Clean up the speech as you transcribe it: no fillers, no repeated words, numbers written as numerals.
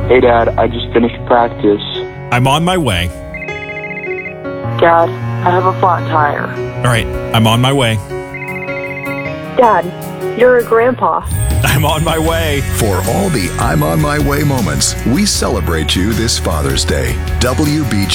Hey, Dad, I just finished practice. I'm on my way. Dad, I have a flat tire. All right, I'm on my way. Dad, you're a grandpa. I'm on my way. For all the I'm on my way moments, we celebrate you this Father's Day. WBG.